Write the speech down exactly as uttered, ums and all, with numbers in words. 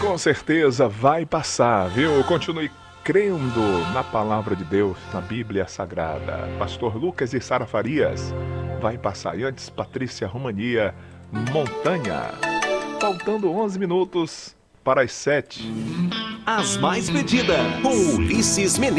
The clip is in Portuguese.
Com certeza vai passar, viu? Continue crendo na palavra de Deus, na Bíblia Sagrada. Pastor Lucas e Sara Farias, vai passar. E antes, Patrícia Romania, Montanha. Faltando onze minutos para as sete. As mais pedidas, com Ulisses Menezes.